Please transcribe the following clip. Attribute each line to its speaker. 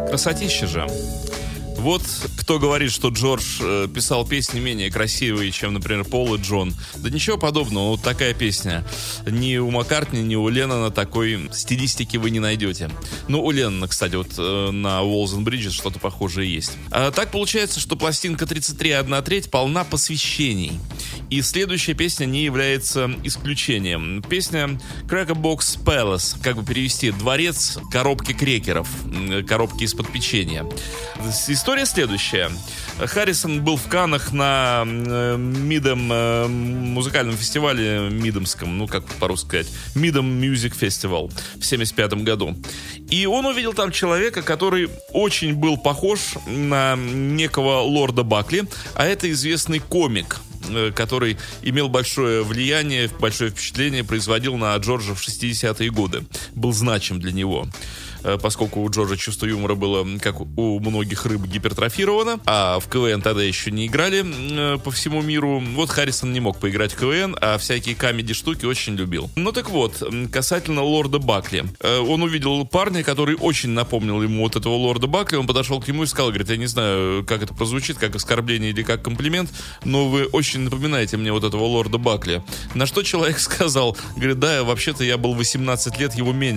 Speaker 1: Красотища же. Вот кто говорит, что Джордж писал песни менее красивые, чем, например, Пол и Джон. Да ничего подобного, вот такая песня. Ни у Маккартни, ни у Леннона такой стилистики вы не найдете. Ну, у Леннона, кстати, вот на Walls and Bridges что-то похожее есть. А так получается, что пластинка 33,1/3 полна посвящений. И следующая песня не является исключением. Песня Crackerbox Palace, как бы перевести, дворец коробки крекеров, коробки из-под печенья. История следующая. Харрисон был в Каннах на Мидом музыкальном фестивале Мидомском, ну как по-русски сказать, Мидом Music Festival в 1975 году. И он увидел там человека, который очень был похож на некого лорда Бакли, а это известный комик, который имел большое влияние, большое впечатление производил на Джорджа в 60-е годы. Был значим для него, поскольку у Джорджа чувство юмора было, как у многих рыб, гипертрофировано, а в КВН тогда еще не играли по всему миру. Вот Харрисон не мог поиграть в КВН, а всякие камеди-штуки очень любил. Ну так вот, касательно лорда Бакли. Он увидел парня, который очень напомнил ему вот этого лорда Бакли. Он подошел к нему и сказал, говорит, я не знаю, как это прозвучит, как оскорбление или как комплимент, но вы очень напоминаете мне вот этого лорда Бакли. На что человек сказал, говорит, да, вообще-то я был 18 лет его меньше.